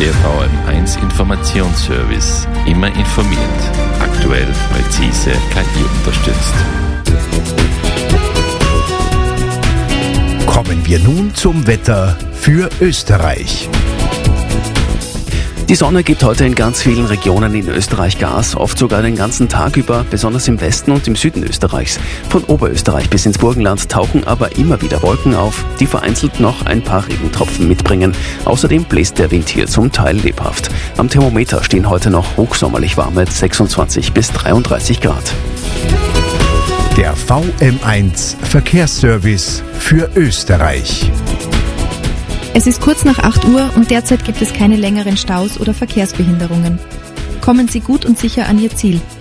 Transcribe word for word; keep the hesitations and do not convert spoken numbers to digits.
Der V M eins Informationsservice. Immer informiert. Aktuell, präzise, K I unterstützt. Kommen wir nun zum Wetter für Österreich. Die Sonne gibt heute in ganz vielen Regionen in Österreich Gas, oft sogar den ganzen Tag über, besonders im Westen und im Süden Österreichs. Von Oberösterreich bis ins Burgenland tauchen aber immer wieder Wolken auf, die vereinzelt noch ein paar Regentropfen mitbringen. Außerdem bläst der Wind hier zum Teil lebhaft. Am Thermometer stehen heute noch hochsommerlich warme sechsundzwanzig bis dreiunddreißig Grad. Der V M eins Verkehrsservice für Österreich. Es ist kurz nach acht Uhr und derzeit gibt es keine längeren Staus oder Verkehrsbehinderungen. Kommen Sie gut und sicher an Ihr Ziel.